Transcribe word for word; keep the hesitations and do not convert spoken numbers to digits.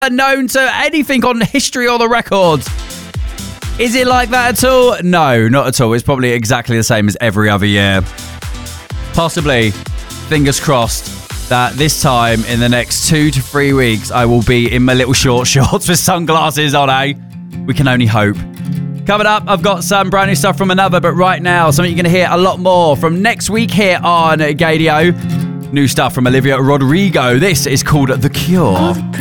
known to anything on history or the records. Is it like that at all? No, not at all. It's probably exactly the same as every other year. Possibly, fingers crossed, that this time in the next two to three weeks, I will be in my little short shorts with sunglasses on, eh? We can only hope. Coming up, I've got some brand new stuff from Another, but right now, something you're going to hear a lot more from next week here on Gaydio. New stuff from Olivia Rodrigo. This is called The Cure.